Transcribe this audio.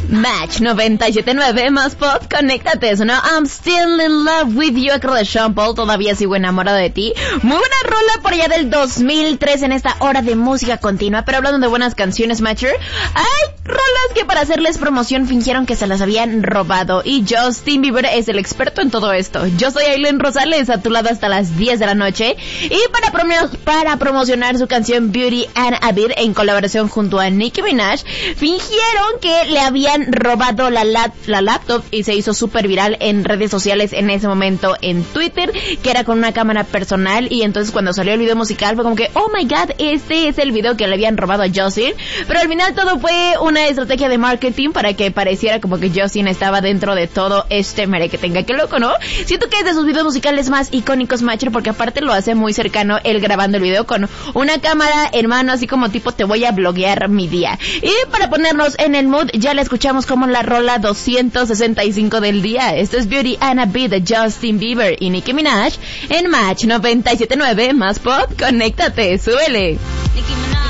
Match 97.9 más pop, conéctate, ¿no? I'm still in love with you, acro de Sean Paul, todavía sigo enamorado de ti. Muy buena rola por allá del 2003 en esta hora de música continua, pero hablando de buenas canciones, Matcher, hay rolas que para hacerles promoción fingieron que se las habían robado, y Justin Bieber es el experto en todo esto. Yo soy Aileen Rosales, a tu lado hasta las 10 de la noche, y para promocionar su canción Beauty and a Beat en colaboración junto a Nicki Minaj, fingieron que le habían robado la laptop y se hizo súper viral en redes sociales en ese momento en Twitter, que era con una cámara personal, y entonces cuando salió el video musical fue como que, oh my god, este es el video que le habían robado a Justin, pero al final todo fue una estrategia de marketing para que pareciera como que Justin estaba dentro de todo este mere que tenga, que loco, ¿no? Siento que es de sus videos musicales más icónicos, Matcher, porque aparte lo hace muy cercano él grabando el video con una cámara en mano, así como tipo te voy a bloguear mi día. Y para ponernos en el mood, ya la escuchamos como la rola 265 del día. Esto es Beauty and a Beat de Justin Bieber y Nicki Minaj en Match 97.9 más pop, conéctate, súbele. Nicki Minaj.